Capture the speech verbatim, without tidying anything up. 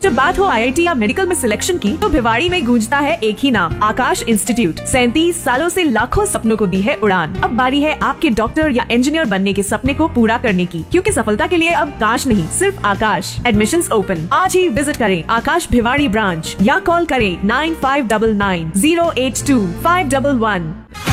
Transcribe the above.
जब बात हो आई आई टी या मेडिकल में सिलेक्शन की, तो भिवाड़ी में गूंजता है एक ही नाम, आकाश इंस्टीट्यूट। सैंतीस सालों से लाखों सपनों को दी है उड़ान। अब बारी है आपके डॉक्टर या इंजीनियर बनने के सपने को पूरा करने की, क्योंकि सफलता के लिए अब काश नहीं, सिर्फ आकाश। Admissions open. आज ही विजिट करें आकाश भिवाड़ी ब्रांच या कॉल करें nine five nine nine zero eight to five one one.